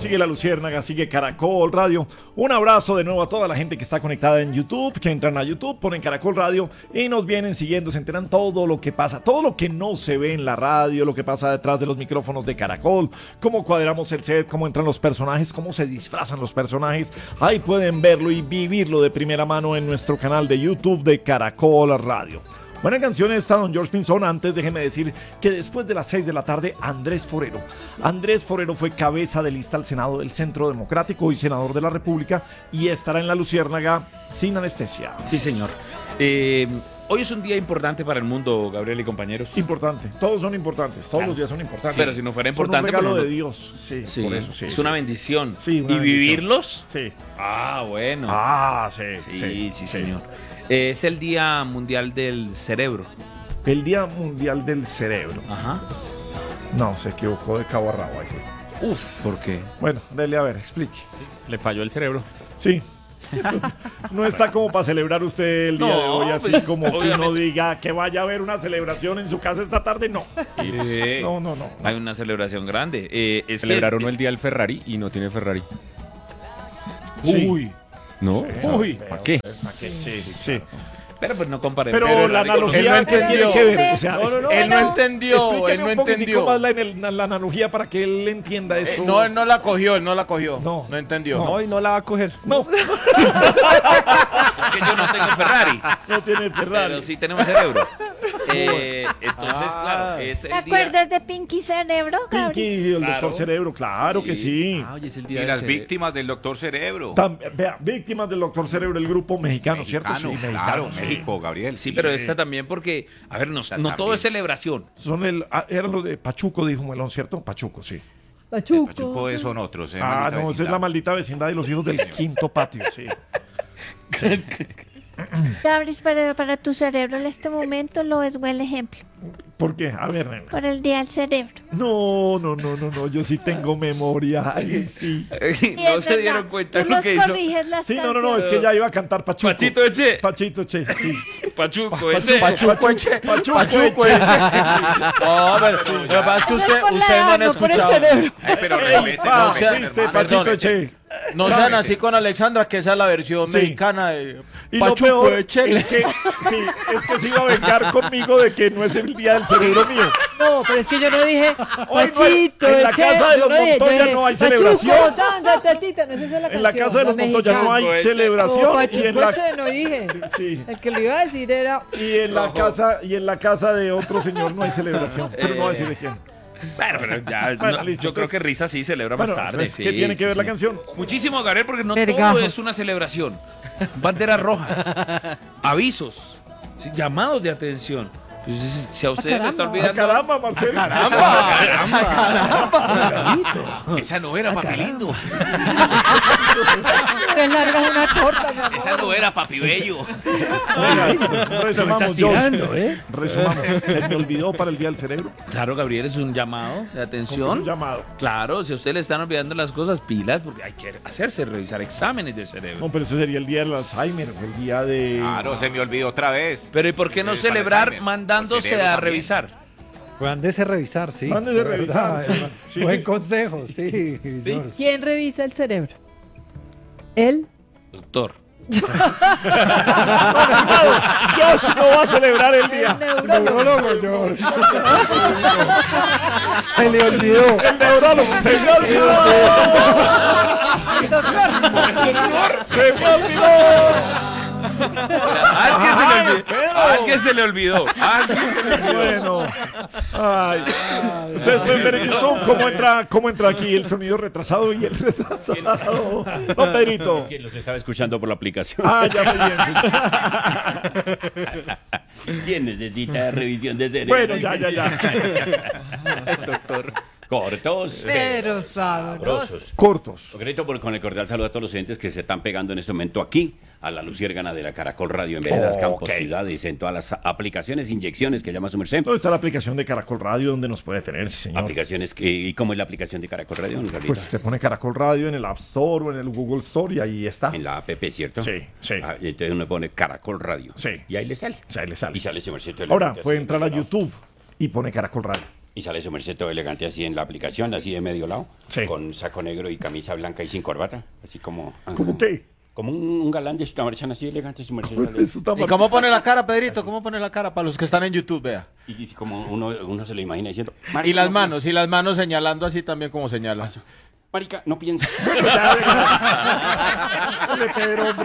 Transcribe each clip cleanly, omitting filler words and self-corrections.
Sigue La Luciérnaga, sigue Caracol Radio. Un abrazo de nuevo a toda la gente que está conectada en YouTube, que entran a YouTube, ponen Caracol Radio y nos vienen siguiendo, se enteran todo lo que pasa, todo lo que no se ve en la radio, lo que pasa detrás de los micrófonos de Caracol, cómo cuadramos el set, cómo entran los personajes, cómo se disfrazan los personajes. Ahí pueden verlo y vivirlo de primera mano en nuestro canal de YouTube de Caracol Radio. Buena canción esta, don George Pinzón. Antes déjeme decir que después de las 6 de la tarde, Andrés Forero fue cabeza de lista al Senado del Centro Democrático y senador de la República y estará en La Luciérnaga sin anestesia. Sí, señor. Hoy es un día importante para el mundo, Gabriel y compañeros. Importante, todos son importantes, todos los días son importantes. Pero si no fuera importante... Son un regalo pues, de Dios, sí, por eso sí. Es una bendición. Sí, una ¿Y bendición. vivirlos? Sí. Ah, bueno. Sí, señor. Es el Día Mundial del Cerebro. El Día Mundial del Cerebro. Ajá. No, se equivocó de cabo a rabo ahí. Uf, ¿por qué? Bueno, dele a ver, explique. Le falló el cerebro. Sí. No está como para celebrar usted el día de hoy, así pues, como que uno obviamente. diga que vaya a haber una celebración en su casa esta tarde, no. No. Hay una celebración grande. Celebraron uno el día del Ferrari y no tiene Ferrari. Sí. Uy. ¿No? Sí, Uy. pero, ¿Para qué? ¿Para qué? Sí. Pero pues no comparen. Pero la analogía él no entendió. tiene que ver. O sea, Él no entendió. explíqueme Él no un poquitico entendió. más la analogía para que él entienda eso. No, él no la cogió. No. No entendió. No, y no la va a coger. No, Es que yo no tengo Ferrari. no tiene Ferrari. Pero sí tenemos cerebro. Entonces, claro, es ¿Te el día... acuerdas de Pinky Cerebro, Gabriel? Pinky, el Claro. doctor Cerebro, claro que sí. Hoy es el Y día las víctimas del doctor Cerebro. Vea, víctimas del doctor Cerebro, el grupo mexicano, ¿cierto? Sí, claro, sí. México, Gabriel. Sí, pero esta también porque, a ver, no todo también. es celebración. Eran los de Pachuco, dijo Melón, ¿cierto? Pachuco, sí. Pachuco son otros. Ah, no, esa es la maldita vecindad de los hijos del quinto patio, sí. Gabriel, para tu cerebro en este momento lo es buen ejemplo. ¿Por qué? A ver, nena. Por el día del cerebro. No, yo sí tengo memoria. Ay, sí. No se dieron cuenta Tú lo los que hizo. corriges las Sí, no, canciones. es que ya iba a cantar Pachuco. Pachito Eche. Pachito Che, sí. Pachuco, Eche. Pachuco Eche. Pachuco Eche. No, pero lo que pasa es que Eso es por la ustedes no edad, han no por el escuchado. cerebro. Pero Ey, respeten, pa, respeten, fuiste, hermano. Pachito Perdón. Che. No sean así con Alexandra, que esa es la versión Sí. mexicana de Y lo Pachuco peor Eche. es que, sí, es que se iba a vengar conmigo de que no es el día del cerebro mío. No, pero es que yo no dije Hoy no Pachito, hay- en la Eche, casa de yo los no dije, Montoya yo dije, no hay Pachuco, celebración. tatita, no, esa es la En la canción, casa de los Montoya no hay mexicana. celebración. No, Y Pachuco en la, Eche no dije. sí, El que lo iba a decir era... y en la casa de otro señor no hay celebración. Pero no voy a decir de quién. Bueno, pero ya, Bueno, no, listo, yo creo entonces. que Risa sí celebra Bueno, más tarde. entonces, Sí, ¿qué tiene que ver la canción? Muchísimo, Gabriel, porque no Vergajos. todo es una celebración. Banderas rojas, avisos, sí, llamados de atención. Pues, si a ustedes les está ¡Ah, olvidando... caramba, Marcelo! Esa no era papi lindo. Te largas una torta, mi amor. Esa no era papi bello. Oiga, resumamos, tirando, Dios. Resumamos. Se me olvidó para el día del cerebro. Claro, Gabriel, es un llamado de ¿Cómo que es atención. un llamado? Claro, si a ustedes le están olvidando las cosas, pilas, porque hay que hacerse revisar exámenes de cerebro. No, pero ese sería el día del Alzheimer, el día de... Claro, se me olvidó otra vez. Pero ¿y por qué no Para el celebrar Alzheimer. mandándose El cerebro a también. revisar? Mándese a revisar, sí. Mándese de a revisar, verdad, sí. Sí. Buen consejo, sí. George. ¿Quién revisa el cerebro? ¿Él? Doctor. Josh no va a celebrar el El día. neurólogo. George. Se le olvidó. El neurólogo. Se me olvidó. Se me olvidó. ¿A quién se le olvidó? Bueno. Ay. Ustedes pueden ver en YouTube cómo entra aquí el sonido retrasado y el retrasado. No, Pedrito. Que los estaba escuchando por la aplicación. Ah, ya muy bien. Sí. ¿Quién necesita revisión de cerebro? Bueno, ya. Doctor. Cortos. Pero sabroso. Sabrosos. Cortos. Concreto con el cordial saludo a todos los oyentes que se están pegando en este momento aquí a la Luciérgana de la Caracol Radio en Veredas, Campos, Ok. Ciudades, en todas las aplicaciones, inyecciones que llama su merced. ¿Dónde está la aplicación de Caracol Radio donde nos puede tener, sí, señor? Aplicaciones ¿y cómo es la aplicación de Caracol Radio, don Gabriel? Pues usted pone Caracol Radio en el App Store o en el Google Store y ahí está. En la app, ¿cierto? Sí, sí. Ah, y entonces uno pone Caracol Radio. Sí. Y ahí le sale. O sea, ahí le sale. Y sale su merced. Ahora puede entrar a YouTube y pone Caracol Radio. Y sale su merced todo elegante así en la aplicación, así de medio lado, Sí. con saco negro y camisa blanca y sin corbata, así como... ¿Cómo qué? Como un galán de su marchán así elegante, su merced. Eso está ¿Y cómo pone la cara, Pedrito? ¿Cómo pone la cara para los que están en YouTube, vea? Y como uno se lo imagina diciendo... Y las manos señalando así también como señala. Marica, no piensa. Dale, Pedro, hombre.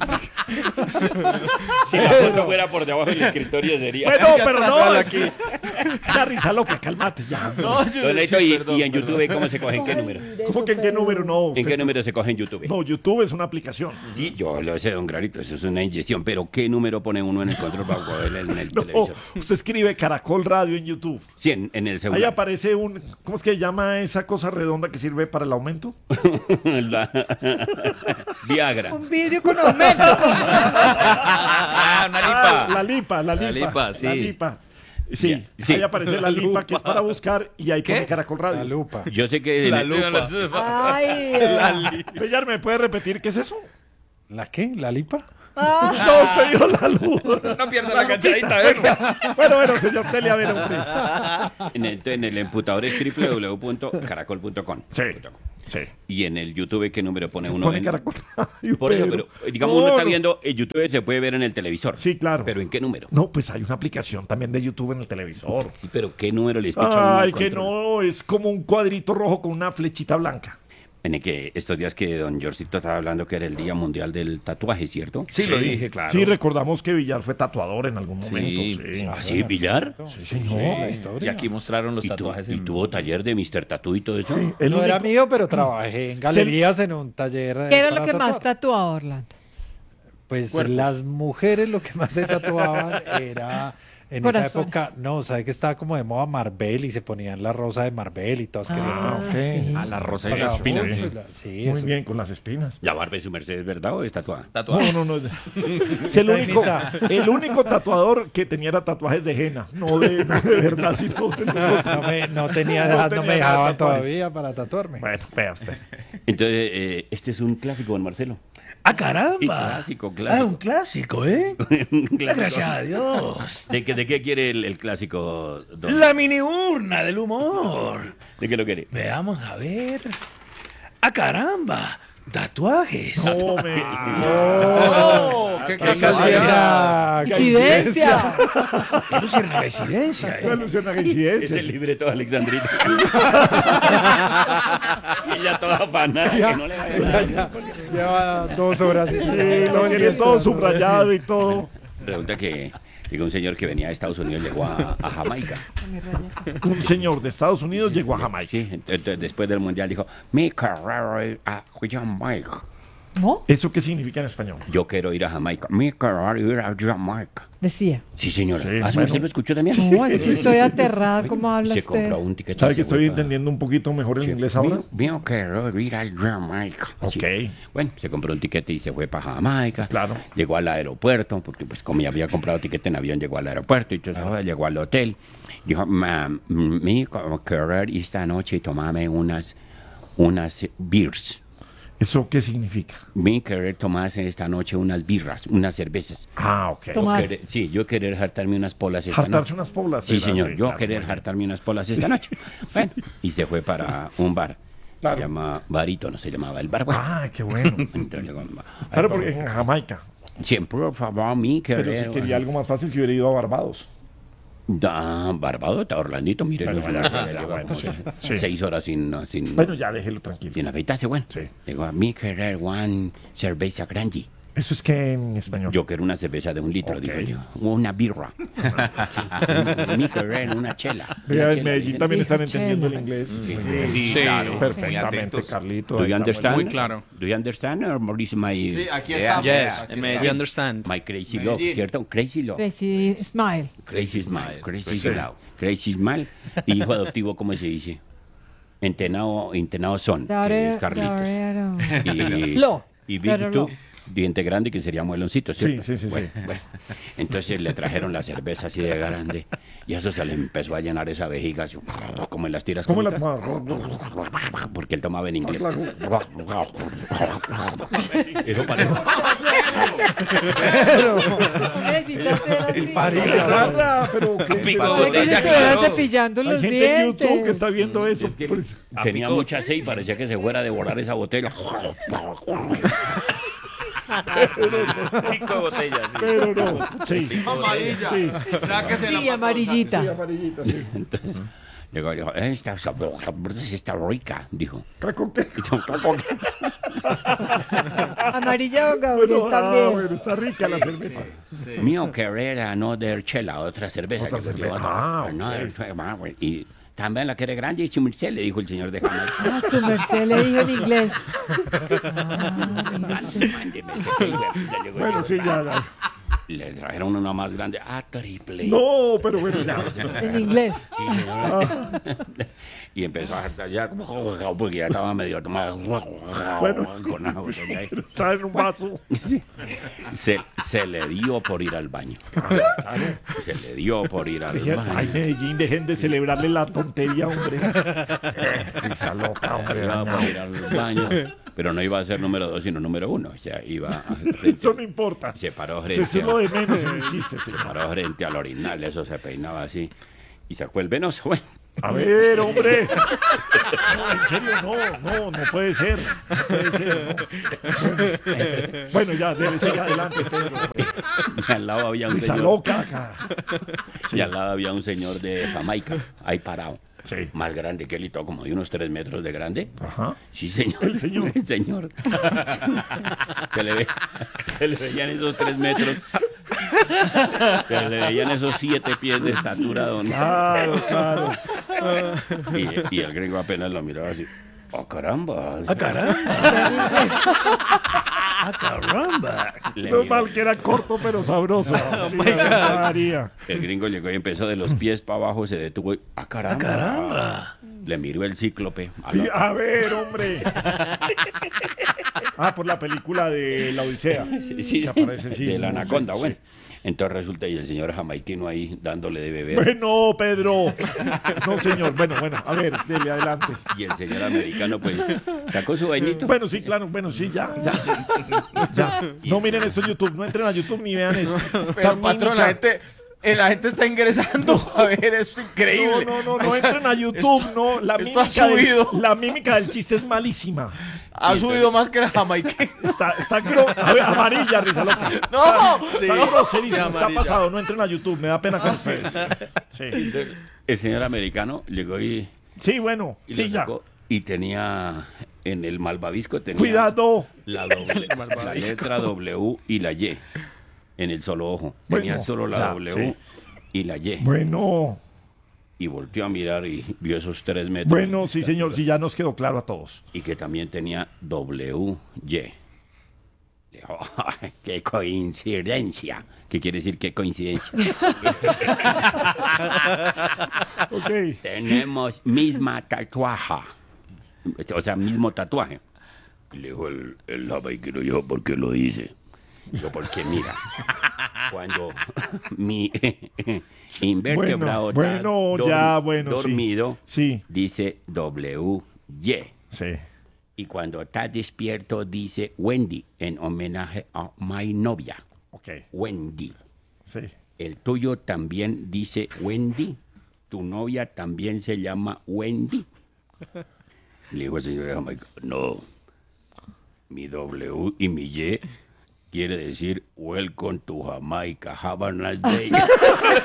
Si la foto fuera por debajo del escritorio sería... Bueno, pero no, atrasala es... La risa loca, cálmate ya. No, Don Leito, y en YouTube, ¿cómo se coge? ¿En qué número? ¿Cómo que en qué número no? ¿En qué Usted- número se coge en YouTube? No, YouTube es una aplicación. Sí, yo lo sé, don Clarito, eso es una inyección, pero ¿qué número pone uno en el control para poder en el No, televisor? usted escribe Caracol Radio en YouTube. Sí, en el Ahí celular. aparece un... ¿Cómo es que se llama esa cosa redonda que sirve para el aumento? La- Viagra. Un vidrio con aumento. Ah, una lipa. La lipa, la lipa. La lipa, sí. La lipa. Sí, Ya, sí. ahí aparece la lipa que es para buscar y ahí pone Caracol Radio. La lupa. Yo sé que... La lupa. Ay, Bellar, ¿me puede repetir qué es eso? ¿La qué? ¿La lipa? No, se dio la luz. No pierda la cachadita, venga. Bueno, señor Tele, a ver, hombre. En el emputador es www.caracol.com. Sí, sí. Y en el YouTube, ¿qué número pone uno? Pone Caracol Radio. Por eso, Pedro. pero digamos, No, uno está no. viendo, el YouTube se puede ver en el televisor. Sí, claro. ¿Pero en qué número? No, pues hay una aplicación también de YouTube en el televisor. Sí, pero ¿qué número les picha uno Ay, el que control? no, es como un cuadrito rojo con una flechita blanca. En el que estos días que don Georgito estaba hablando que era el Día Mundial del Tatuaje, ¿cierto? Sí, lo dije, claro. Sí, recordamos que Villar fue tatuador en algún momento. Sí. Sí. ¿Ah, sí, Villar? Sí, señor. La Y historia. aquí mostraron los ¿Y, tatuajes. y tuvo taller de Mr. Tattoo y todo eso? Sí, el No era único- mío, pero trabajé en galerías en un taller. ¿qué era lo para que más tatuar. tatuaba Orlando? Pues las mujeres lo que más se tatuaban era en esa Corazones. época, no, sabe que estaba como de moda Marvel y se ponían la rosa de Marvel y todas querían. sí. Ah, la rosa y Pasaba las espinas. mucho sí. y la- sí, Muy eso. bien, con las espinas. ¿La barba de su merced es verdad o es tatuada? Tatuaje. No, no, no. Es el único tatuador que tenía era tatuajes de henna. No de verdad, sino de nosotros. No tenía edad, no tenía me dejaban edad, tatuajes. todavía para tatuarme. Bueno, vea usted. Entonces, este es un clásico, don Marcelo. ¡Ah, Sí, caramba! clásico, clásico. un clásico, ¿eh? Un clásico. Gracias a Dios. ¿De qué quiere el clásico, don? La mini urna del humor. ¿De qué lo quiere? Veamos a ver. ¡Ah, caramba! Tatuajes. No, me. ¡Oh! ¡Qué ¡Qué casualidad! ¡Incidencia! ¡Qué luciérnaga incidencia, Una alusión a coincidencias. Es el libreto de Alexandrita. Y ella toda afanada, que no le vaya a dar. Lleva 2 horas. Sí, todo lo el tiene día todo esperando. subrayado y todo. Resulta que llegó un señor que venía de Estados Unidos, llegó a Jamaica. Un señor de Estados Unidos llegó a Jamaica. Sí, entonces después del mundial dijo, mi carrera es a Jamaica. ¿No? ¿Eso qué significa en español? Yo quiero ir a Jamaica. Mi carrera es ir a Jamaica. Decía. Sí, señora. Sí, ¿Ah, bueno. ¿usted lo escuchó también? No, es que estoy aterrada. ¿Cómo habla Se usted? compró un ticket. ¿Sabe y que se fue estoy para- entendiendo un poquito mejor el Sí. inglés ahora? Mío quiero ir a Jamaica. Ok. Sí. Bueno, se compró un tiquete y se fue para Jamaica. Claro. Llegó al aeropuerto, porque pues como ya había comprado tiquete en avión, llegó al aeropuerto y entonces llegó al hotel. Dijo, mi querer esta noche tomarme unas beers. ¿Eso qué significa? Mi querer tomarse esta noche unas birras, unas cervezas. Ah, ok. Tomar. Yo querer hartarme unas polas esta Hartarse noche. unas polas. Sí, era, señor, sí, yo claro, querer muy bien. hartarme unas polas esta noche. Bueno, y se fue para un bar. Claro. Se llama Barítono, se llamaba el bar. Bueno. Ah, qué bueno. Entonces, le digo, Claro, porque en Jamaica. siempre, por favor, mi querer. Pero si quería algo más fácil, que hubiera ido a Barbados. Da, Barbados, está Orlandito, mire. Bueno, no, vaya, lleva bueno, como sí, sí. 6 horas sin Bueno, ya déjelo tranquilo. afeitarse, bueno. Sí. Digo, mi querer one cerveza grande. ¿Eso es que en español? Yo quiero una cerveza de 1 litro, Ok. digo yo. Una birra. Sí, mi querer una chela. Vea, Una en chela, Medellín dicen. también están Dice entendiendo el chela. inglés. Sí. Muy bien. Sí, claro. muy Perfectamente, atentos. Carlito. Do ahí you está understand? Muy claro. Do you understand or is my, Sí, aquí Yeah. estamos. Yes, aquí may estamos. you understand? my crazy love, Medellín. ¿cierto? Crazy love. Crazy Smile. Crazy smile. Crazy Sí. smile. Crazy smile. Y hijo adoptivo, ¿cómo se dice? Entenado son, que es Carlitos. Y, Slow. y Pero Víctor, no. diente grande, que sería mueloncito, ¿cierto? Sí, sí, sí, Bueno, sí. bueno. Entonces le trajeron la cerveza así de grande y eso se le empezó a llenar esa vejiga, así, como en las tiras ¿Cómo la cómicas. Porque que él tomaba en inglés. Claro. Eso parece. Necesita ser así. Carla, pero ¿qué? Pico Parece que se botella, estuviera claro. cepillando Hay los gente en YouTube que dientes. está viendo eso. Es que Pues, tenía Apicó. mucha sed y parecía que se fuera a devorar esa botella. Pico de botella, sí. pero no. Sí. Amarilla. Sí. Sáquese Sí, amarillita. Sí, amarillita, sí. Entonces, llegó y dijo, esta está rica, dijo. ¿Con qué? Amarilla don Gabriel Bueno, también. bueno, está rica la cerveza. Mío querer another chela, otra cerveza. Otra Le digo, cerveza. yo, Ah, another chela, y también la quiere grande y su merced, le dijo el señor de Jamaica. Ah, su merced le dijo en inglés. Bueno, sí, ya. Le trajeron una más grande, triple. No, pero bueno, ya. En inglés. Sí, señor. Y empezó a hartar ya, porque ya estaba medio tomado. Bueno, Con agua, ya. está en un vaso. Sí. Se le dio por ir al baño. Se le dio por ir al Ay, baño. Medellín, dejen de celebrarle la tontería, hombre. Esa loca, hombre. Iba por ir al baño, pero no iba a ser número 2, sino número 1. O sea, iba Eso no importa. se paró Eso frente es lo de menos en el chiste, sí. se paró frente al orinal, eso se peinaba así y sacó el venoso. Bueno, A ver, hombre. No, en serio, no puede ser. No puede ser, no. Bueno, ya, debe seguir adelante, Pedro. y al lado había un Esa señor, loca acá. y al lado había un señor de Jamaica, ahí parado. Sí. Más grande que él y todo, como de unos 3 metros de grande. Ajá. Sí, señor. El señor. El señor. Se le veían esos 3 metros. Se le veían esos 7 pies de estatura, don. Claro, claro. Y el gringo apenas lo miraba así. ¡Oh, caramba! Caramba. Le No miró. mal que era corto, pero sabroso. Sí, María. El gringo llegó y empezó de los pies para abajo, se detuvo y caramba! Le miró el cíclope. Sí, a ver, hombre. Por la película de La Odisea. Sí, Que aparece, sí, de la no, anaconda, sí, bueno. Entonces resulta y el señor jamaiquino ahí dándole de beber. Bueno, Pedro. No, señor. Bueno, a ver, dele adelante. Y el señor americano pues sacó su vainito. Bueno, sí, claro. Bueno, sí, ya. No miren esto en YouTube. No entren a YouTube ni vean esto. Pero patrón, la gente está ingresando a ver, es increíble. No entren a YouTube, no. esto ha subido. La mímica del chiste es malísima. Ha subido más que la jamaiquina. A ver, amarilla, risa loca. ¡No! Está groserísimo, está pasado. No entren a YouTube, me da pena con ustedes. Sí, El señor americano llegó y sí, bueno, lo sí, ya. sacó y tenía en el malvavisco tenía Cuidado. la letra W y la Y en el solo ojo. Tenía Bueno, solo la ya, W sí. y la Y. Bueno, Y volteó a mirar y vio esos 3 metros. bueno, sí, señor, sí, ya nos quedó claro a todos. Y que también tenía WY. Le dijo, "Ay, qué coincidencia. ¿Qué quiere decir qué coincidencia? Ok. Tenemos misma tatuaje. O sea, mismo tatuaje. Y le dijo el jamaiquino, yo, ¿por qué lo dice? Yo, porque mira, cuando mi invertebrado Bueno, está ya, bueno, sí. dormido, Sí, dice WY. sí. Y cuando está despierto dice Wendy, en homenaje a mi novia, Ok, Wendy. sí. El tuyo también dice Wendy. Tu novia también se llama Wendy. Le dijo el señor de Jamaica, no. Mi W y mi Y quiere decir Welcome to Jamaica. Have a nice day.